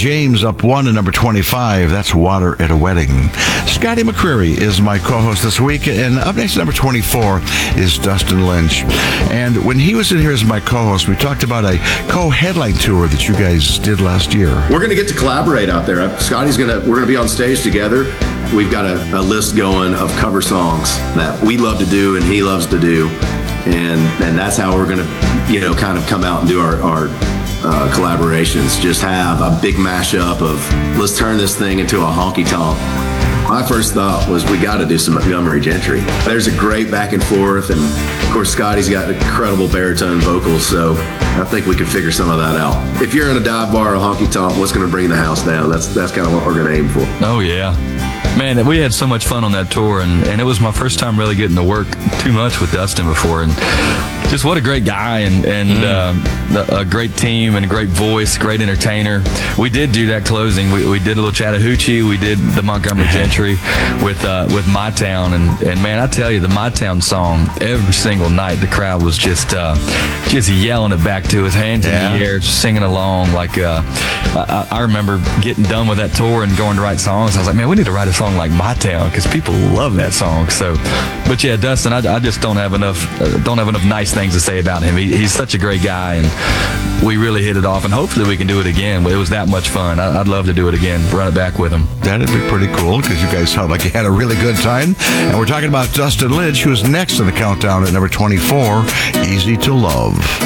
James up 1 at number 25. That's Water at a Wedding. Scotty McCreery is my co-host this week. And up next at number 24 is Dustin Lynch. And when he was in here as my co-host, we talked about a co-headline tour that you guys did last year. We're going to get to collaborate out there. We're going to be on stage together. We've got a list going of cover songs that we love to do and he loves to do. And that's how we're going to, kind of come out and do our collaborations. Just have a big mashup of, let's turn this thing into a honky tonk. My first thought was we got to do some Montgomery Gentry. There's a great back and forth, and of course Scotty's got incredible baritone vocals, so I think we could figure some of that out. If you're in a dive bar or a honky tonk, what's going to bring the house down? That's kind of what we're going to aim for. Oh yeah. Man, we had so much fun on that tour, and it was my first time really getting to work too much with Dustin before, and just what a great guy and a great team and a great voice, great entertainer. We did do that closing. We did a little Chattahoochee. We did the Montgomery Gentry with My Town, and man, I tell you, the My Town song, every single night the crowd was just yelling it back to us, hands in the air, just singing along. Like I remember getting done with that tour and going to write songs. I was like, man, we need to write a song like My Town because people love that song. So, but yeah, Dustin, I just don't have enough nice things to say about him. He's such a great guy, and we really hit it off, and hopefully we can do it again. It was that much fun. I'd love to do it again, run it back with him. That'd be pretty cool because you guys sound like you had a really good time. And we're talking about Dustin Lynch, who's next in the countdown at number 24, Easy to Love.